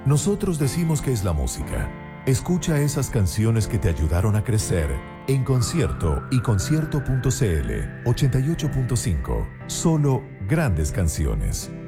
Nosotros decimos que es la música. Escucha esas canciones que te ayudaron a crecer en Concierto y Concierto.cl 88.5. Solo grandes canciones.